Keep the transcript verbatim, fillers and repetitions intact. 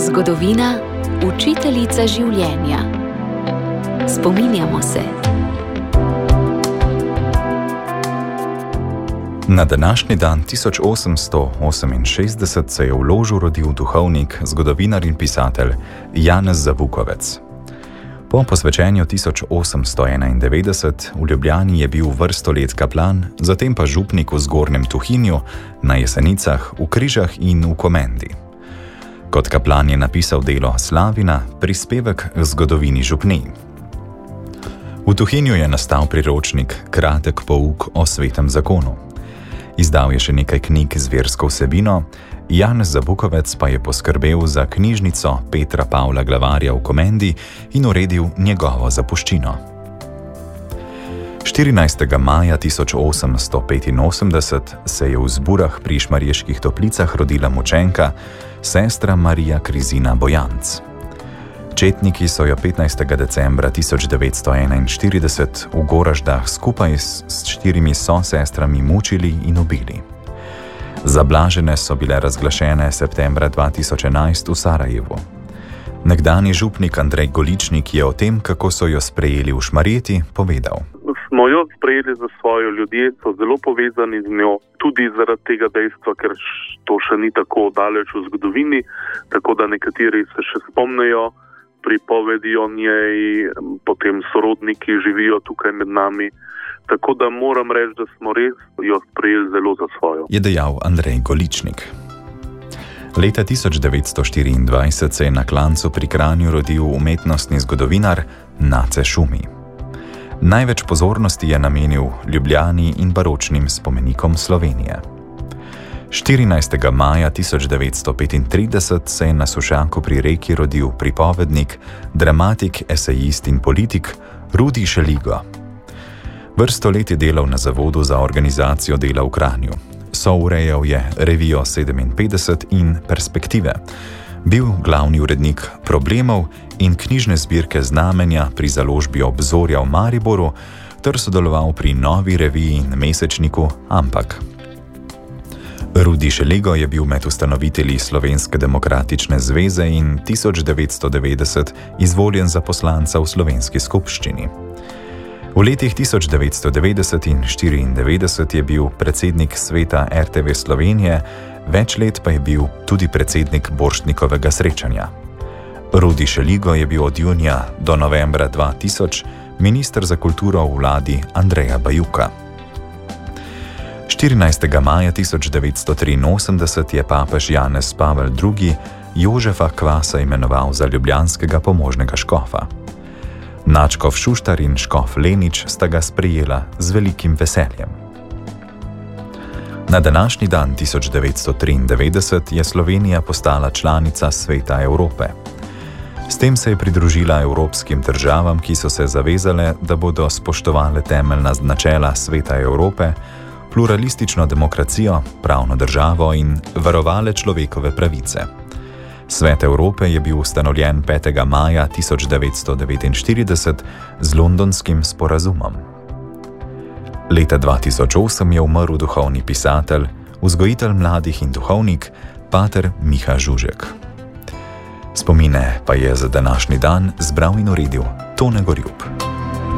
Zgodovina, učiteljica življenja. Spominjamo se. Na današnji dan tisoč osemsto oseminšestdeset se je v Ložu rodil duhovnik, zgodovinar in pisatelj Janez Zavukovec. Po posvečenju tisoč osemsto enaindevetdeset v Ljubljani je bil vrsto let kaplan, zatem pa župnik v Zgornjem Tuhinju, na Jesenicah, v Križah in v Komendi. Kot kaplan je napisal delo Slavina, prispevek k zgodovini župnij. V Tuhinju je nastal priročnik Kratek pouk o svetem zakonu. Izdal je še nekaj knjig z versko vsebino, Janez Zavukovec pa je poskrbel za knjižnico Petra Pavla Glavarja v Komendi in uredil njegovo zapuščino. štirinajstega maja tisoč osemsto petinosemdeset se je v Zburah pri Šmarjeških Toplicah rodila mučenka, sestra Marija Krizina Bojanc. Četniki so jo petnajstega decembra tisoč devetsto enainštirideset v Goraždah skupaj s štirimi sosestrami mučili in ubili. Zablažene so bile razglašene septembra dva tisoč enajst v Sarajevu. Nekdanji župnik Andrej Goličnik je o tem, kako so jo sprejeli v Šmarjeti, povedal. Smo jo sprejeli za svojo, ljudje so zelo povezani z njo, tudi zaradi tega dejstva, ker to še ni tako daleč v zgodovini, tako da nekateri se še spomnijo pripovedi o njej, potem sorodniki živijo tukaj med nami. Tako da moram reči, da smo res jo sprejeli zelo za svojo. Je dejal Andrej Goličnik. Leta tisoč devetsto štiriindvajset se je na Klancu pri Kranju rodil umetnostni zgodovinar Nace Šumi. Največ pozornosti je namenil Ljubljani in baročnim spomenikom Slovenije. štirinajstega maja tisoč devetsto petintrideset se je na Sušaku pri Reki rodil pripovednik, dramatik, esejist in politik Rudi Šeligo. Vrsto let je delal na Zavodu za organizacijo dela v Kranju. Sourejal je revijo sedeminpetdeset in Perspektive. Bil glavni urednik Problemov in knjižne zbirke Znamenja pri založbi Obzorja v Mariboru ter sodeloval pri Novi reviji in mesečniku Ampak. Rudi Šeligo je bil med ustanovitelji Slovenske demokratične zveze in tisoč devetsto devetdeset izvoljen za poslanca v Slovenski skupščini. V letih tisoč devetsto devetdeset in štiriindevetdeset je bil predsednik sveta er te ve Slovenije, več let pa je bil tudi predsednik Borštnikovega srečanja. Rudi Šeligo je bil od junija do novembra dva tisoč minister za kulturo v vladi Andreja Bajuka. štirinajstega maja tisoč devetsto triinosemdeset je papež Janez Pavel drugi Jožefa Kvasa imenoval za ljubljanskega pomožnega škofa. Nadškof Šuštar in škof Lenič sta ga sprejela z velikim veseljem. Na današnji dan tisoč devetsto triindevetdeset je Slovenija postala članica Sveta Evrope. S tem se je pridružila evropskim državam, ki so se zavezale, da bodo spoštovale temeljna načela Sveta Evrope, pluralistično demokracijo, pravno državo in varovale človekove pravice. Svet Evrope je bil ustanovljen petega maja tisoč devetsto devetinštirideset z Londonskim sporazumom. Leta dva tisoč osem je umrl duhovni pisatelj, vzgojitelj mladih in duhovnik, pater Miha Žužek. Spomine pa je za današnji dan zbral in uredil Tone Gorjup.